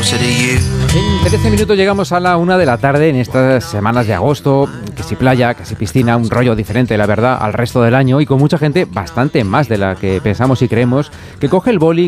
En 13 minutos llegamos a la 1 de la tarde en estas semanas de agosto, que si playa, que si piscina, un rollo diferente, la verdad, al resto del año y con mucha gente, bastante más de la que pensamos y creemos, que coge el boli,